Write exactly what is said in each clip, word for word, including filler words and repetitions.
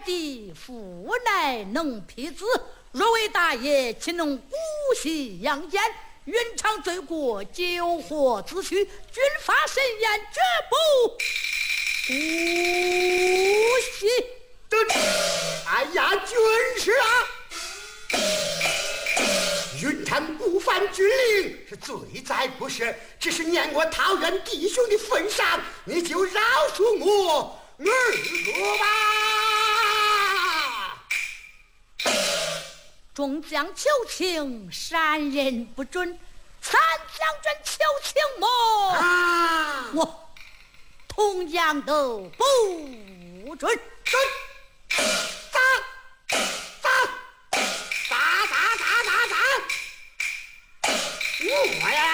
弟父乃能辟子，若为大爷，岂能姑息养奸？云长罪过，救火自诩，军法森严，绝不姑息。 哎呀，军师啊！云长不犯军令是罪在不赦，只是念我桃园弟兄的份上，你就饶恕我二哥吧。 众将求情，山人不准，参将军求情么？ 啊！ 我同样都不准。 准！打！打！打打打打打！我呀！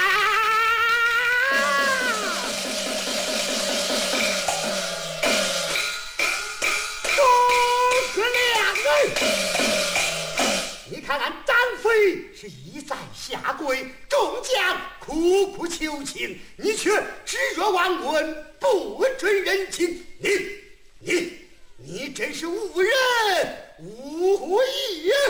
诸葛亮儿，你看俺张飞是一再下跪，众将苦苦求情，你却置若罔闻，不准人情。你你你真是误人误义呀！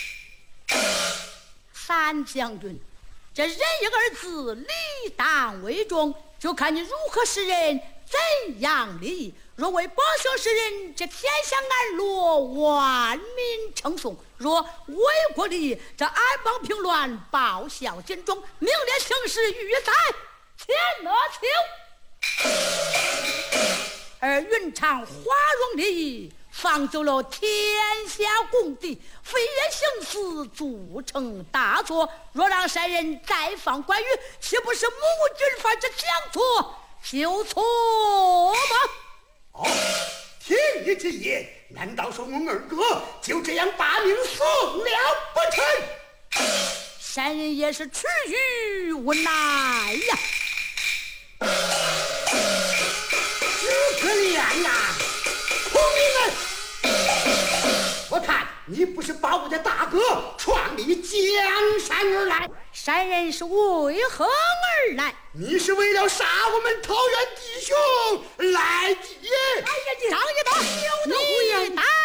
三将军，这仁义二字理当为重，就看你如何使人，怎样利益。若为百姓使人，这天下安乐，万民称颂；若为国利益，这安邦平乱，报效尽忠，名列青史，誉在天乐清。而云长花荣利益，放走了天下公敌，飞跃行死，铸成大错。若让山人再放关羽，岂不是母军犯这将错就错吗？ 哦，听你之言，难道说我二哥就这样把命送了不成？ 山人也是耻于无奈呀！ 诸葛亮啊，孔明啊，我看你不是把我的大哥创立江山而来， 山人是为何而来？ 你是为了杀我们桃园弟兄来的。 哎呀，你让一刀，你打！